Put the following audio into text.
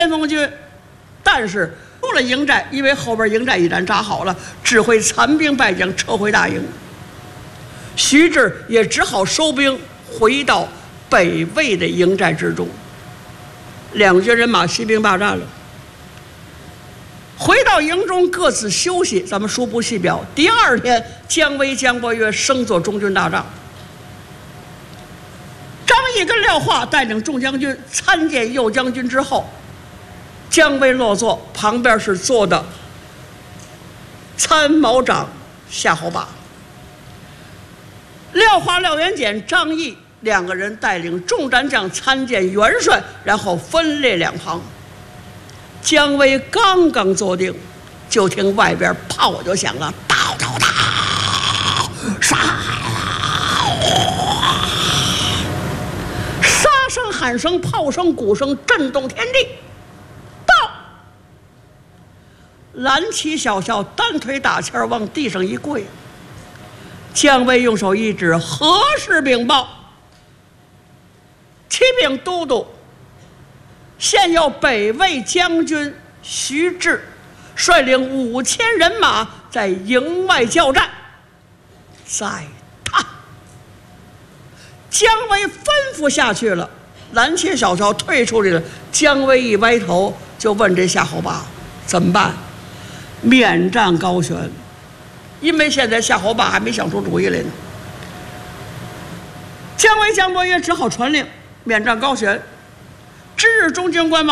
先锋军，但是出了营寨，因为后边营寨一旦扎好了，指挥残兵败将撤回大营。徐志也只好收兵回到北魏的营寨之中。两军人马息兵罢战了，回到营中各自休息。咱们书不细表。第二天，姜维、姜伯约升做中军大帐。张翼跟廖化带领众将军参见右将军之后，姜维落座，旁边是坐的参谋长夏侯霸。廖化、廖元简、张翼两个人带领众战将参见元帅，然后分列两旁。姜维刚刚坐定，就听外边炮就响了，叨叨叨，杀声、喊声、炮声、鼓声震动天地。到，蓝旗小校单腿打签往地上一跪。姜维用手一指：“何事禀报？”启禀都督，现有北魏将军徐志率领5000人马在营外交战，在他。姜维吩咐下去了，蓝旗小校退出去了。姜维一歪头，就问这夏侯霸怎么办？免战高悬。因为现在夏侯霸还没想出主意来呢。姜维、姜伯约只好传令免战高悬，知日中军官